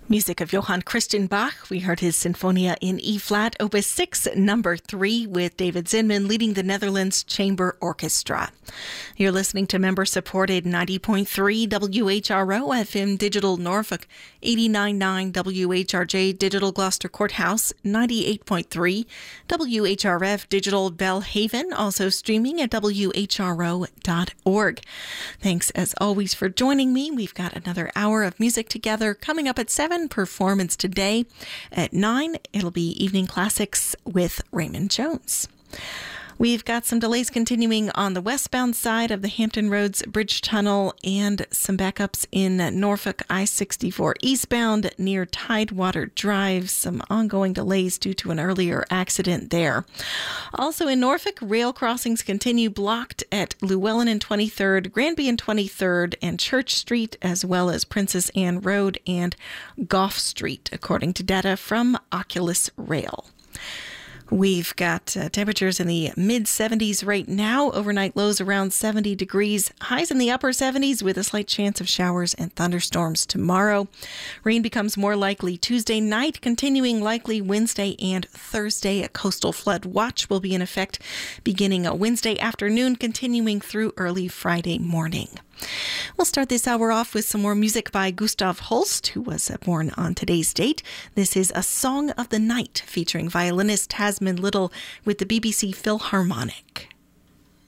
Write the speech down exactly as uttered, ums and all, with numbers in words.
Music of Johann Christian Bach. We heard his Sinfonia in E-flat, Opus six, number three, with David Zinman leading the Netherlands Chamber Orchestra. You're listening to member-supported ninety point three W H R O F M Digital Norfolk, eighty-nine point nine W H R J Digital Gloucester Courthouse, ninety-eight point three W H R F Digital Belhaven, also streaming at W H R O dot org. Thanks as always for joining me. We've got another hour of music together coming up at seven. Performance today at nine. It'll be Evening Classics with Raymond Jones. We've got some delays continuing on the westbound side of the Hampton Roads Bridge Tunnel and some backups in Norfolk I sixty-four eastbound near Tidewater Drive. Some ongoing delays due to an earlier accident there. Also in Norfolk, rail crossings continue blocked at Llewellyn and twenty-third, Granby and twenty-third, and Church Street, as well as Princess Anne Road and Gough Street, according to data from Oculus Rail. We've got uh, temperatures in the mid seventies right now. Overnight lows around seventy degrees. Highs in the upper seventies with a slight chance of showers and thunderstorms tomorrow. Rain becomes more likely Tuesday night, continuing likely Wednesday and Thursday. A coastal flood watch will be in effect beginning a Wednesday afternoon, continuing through early Friday morning. We'll start this hour off with some more music by Gustav Holst, who was born on today's date. This is A Song of the Night, featuring violinist Tasman Little with the B B C Philharmonic.